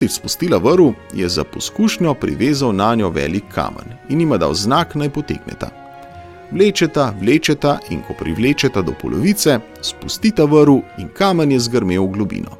spustila vrv, je za poskušnjo privezal na njo velik kamen in jima dal znak, naj potegneta. Vlečeta in ko privlečeta do polovice, spustita vrv in kamen je zgrmel v globino.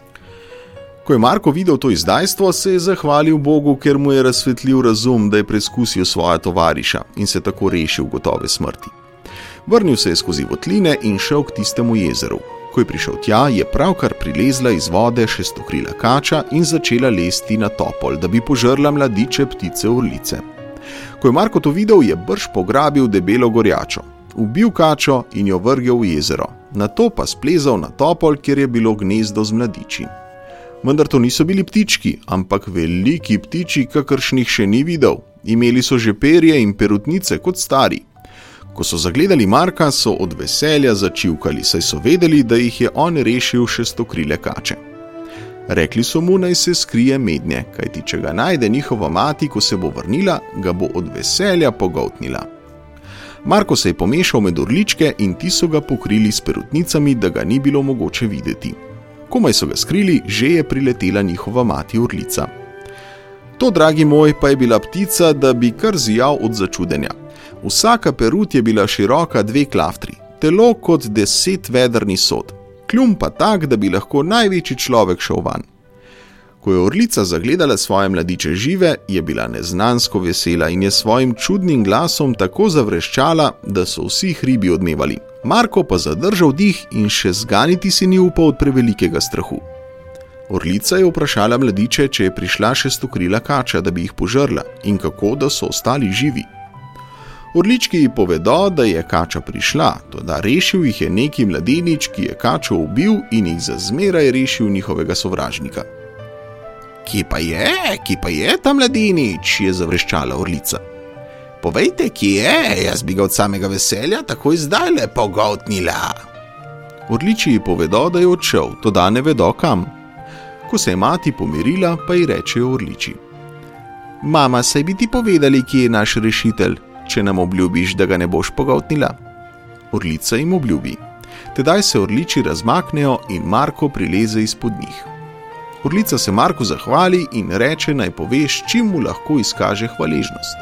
Ko je Marko videl to izdajstvo, se je zahvalil Bogu, ker mu je razsvetlil razum, da je preizkusil svoja tovariša in se tako rešil gotove smrti. Vrnil se je skozi votline in šel k tistemu jezeru. Ko je prišel tja, je pravkar prilezla iz vode šestokrila kača in začela lesti na topol, da bi požrla mladiče ptice orlice. Ko je Marko to videl, je brž pograbil debelo gorjačo, ubil kačo in jo vrgel v jezero, nato pa splezal na topol, kjer je bilo gnezdo z mladiči. Vendar to niso bili ptički, ampak veliki ptiči, kakršnih še ni videl. Imeli so že perje in perutnice kot stari. Ko so zagledali Marka, so od veselja začivkali, saj so vedeli, da jih je on rešil šestokrile kače. Rekli so mu, naj se skrije mednje, kajti če ga najde njihova mati, ko se bo vrnila, ga bo od veselja pogoltnila. Marko se je pomešal med orličke in ti so ga pokrili s perutnicami, da ga ni bilo mogoče videti. Komaj so ga skrili, že je priletela njihova mati orlica. To, dragi moj, pa je bila ptica, da bi kar zijal od začudenja. Vsaka perut je bila široka 2 klaftri, telo kot 10 vedrni sod, kljun pa tak, da bi lahko največji človek šel van. Ko je orlica zagledala svoje mladiče žive, je bila neznansko vesela in je svojim čudnim glasom tako zavreščala, da so vsi hribi odmevali. Marko pa zadržal dih in še zganiti si ni upal od prevelikega strahu. Orlica je vprašala mladiče, če je prišla šestokrila kača, da bi jih požrla in kako, da so ostali živi. Orlički ji povedo, da je kača prišla, toda rešil jih je neki mladenič, ki je kačo ubil in jih za zmeraj rešil njihovega sovražnika. Kje pa je ta mladenič, je zavreščala orlica. Povejte, kje je, jaz bi ga od samega veselja takoj zdajle pogoltnila. Orliči ji povedo, da je odšel, toda ne vedo kam. Ko se je mati pomirila, pa ji rečejo orliči. Mama, saj bi ti povedali, kje je naš rešitelj, če nam obljubiš, da ga ne boš pogoltnila. Orlica jim obljubi. Tedaj se orliči razmaknejo in Marko prileze izpod njih. Orlica se Marku zahvali in reče, naj poveš, čim mu lahko izkaže hvaležnost.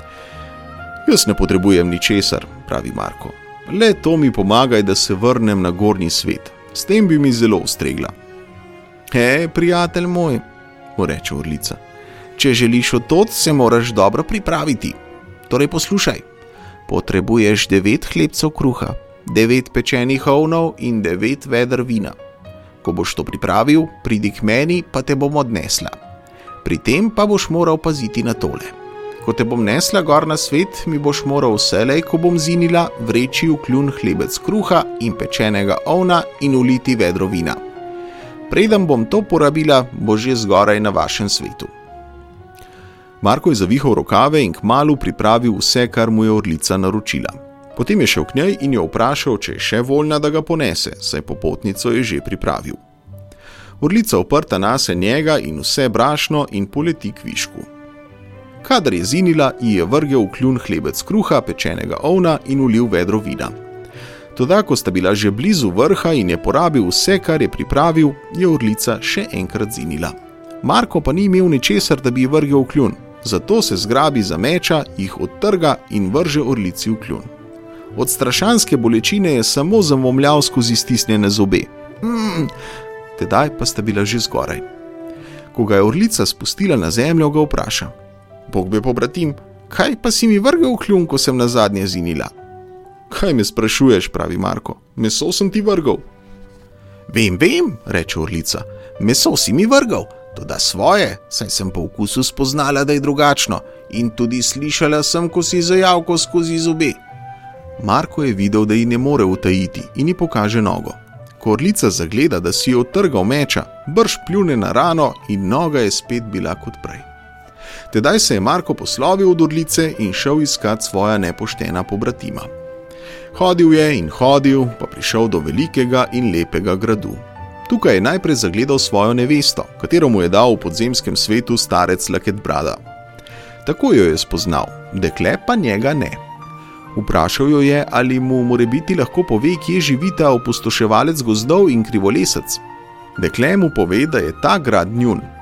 Jaz ne potrebujem ničesar, pravi Marko. Le to mi pomagaj, da se vrnem na gornji svet. S tem bi mi zelo ustregla. Prijatelj moj, mu reče orlica. Če želiš odtod, se moraš dobro pripraviti. Torej poslušaj, potrebuješ 9 hlebcev kruha, 9 pečenih ovnov in 9 veder vina. Ko boš to pripravil, pridi k meni, pa te bom odnesla. Pri tem pa boš moral paziti na tole. Ko te bom nesla gor na svet, mi boš moral vselej, ko bom zinila, vreči v kljun hlebec kruha in pečenega ovna in uliti vedro vina. Preden bom to porabila, bo že zgoraj na vašem svetu. Marko je zavihal rokave in kmalu pripravil vse, kar mu je orlica naročila. Potem je šel k njej in jo vprašal, če je še voljna, da ga ponese, saj popotnico je že pripravil. Orlica oprta nase njega in vse brašno in poleti k višku. Kadar je zinila, ji je vrgel v kljun hlebec kruha, pečenega ovna in ulil vedro vina. Toda, ko sta bila že blizu vrha in je porabil vse, kar je pripravil, je orlica še enkrat zinila. Marko pa ni imel ničesar, da bi ji vrgel v kljun. Zato se zgrabi za meča, jih odtrga in vrže orlici v kljun. Od strašanske bolečine je samo zamomljal skozi stisnjene zobe. Tedaj pa sta bila že zgoraj. Ko ga je orlica spustila na zemljo, ga vpraša. Bog be pobratim, kaj pa si mi vrgel v kljun, ko sem nazadnje zinila? Kaj me sprašuješ, pravi Marko, meso sem ti vrgel. Vem, reče orlica, meso si mi vrgel. Toda svoje, saj sem po okusu spoznala, da je drugačno in tudi slišala sem, ko si zajavko skozi zobe. Marko je videl, da ji ne more utajiti in ji pokaže nogo. Ko orlica zagleda, da si je odtrgal meča, brž pljune na rano in noga je spet bila kot prej. Tedaj se je Marko poslovil od orlice in šel iskat svoja nepoštena pobratima. Hodil je in hodil, pa prišel do velikega in lepega gradu. Tukaj je najprej zagledal svojo nevesto, katero mu je dal v podzemskem svetu starec Laketbrada. Tako jo je spoznal, dekle pa njega ne. Vprašal jo je, ali mu morebiti lahko pove, kje živita opustoševalec gozdov in krivolesec. Dekle mu pove, da je ta grad njun.